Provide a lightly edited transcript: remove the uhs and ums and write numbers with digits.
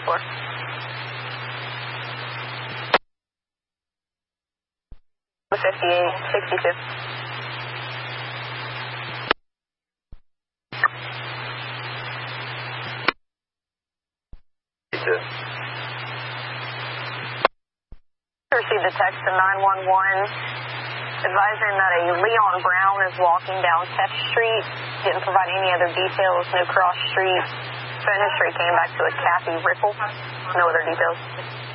for? The 5862. Received a text to 911 advising that a Leon Brown is walking down Tech Street. Didn't provide any other details, no cross street. Phone history came back to a Kathy Ripple. No other details.